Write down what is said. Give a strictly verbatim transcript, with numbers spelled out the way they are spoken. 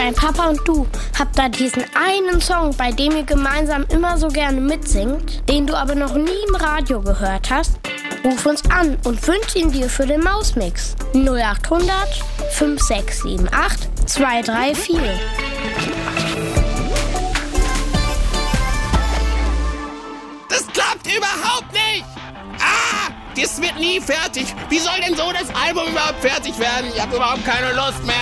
Dein Papa und du habt da diesen einen Song, bei dem ihr gemeinsam immer so gerne mitsingt, den du aber noch nie im Radio gehört hast? Ruf uns an und wünsch ihn dir für den Mausmix. null acht hundert fünf sechs sieben acht zwei drei vier. Das klappt überhaupt nicht! Ah! Das wird nie fertig. Wie soll denn so das Album überhaupt fertig werden? Ich habe überhaupt keine Lust mehr.